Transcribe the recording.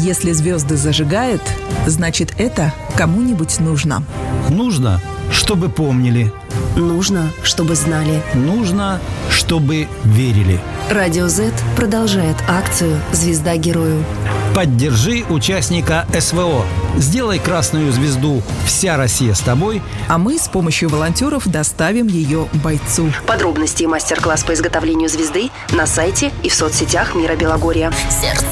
Если звезды зажигают, значит, это кому-нибудь нужно. Нужно, чтобы помнили. Нужно, чтобы знали. Нужно, чтобы верили. Радио Z продолжает акцию «Звезда герою». Поддержи участника СВО. Сделай красную звезду «Вся Россия с тобой». А мы с помощью волонтеров доставим ее бойцу. Подробности и мастер-класс по изготовлению звезды на сайте и в соцсетях Мира Белогорья.